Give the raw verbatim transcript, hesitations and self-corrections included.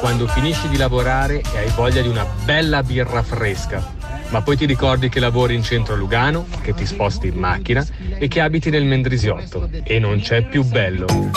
quando finisci di lavorare e hai voglia di una bella birra fresca. Ma poi ti ricordi che lavori in centro a Lugano, che ti sposti in macchina e che abiti nel Mendrisiotto. E non c'è più bello.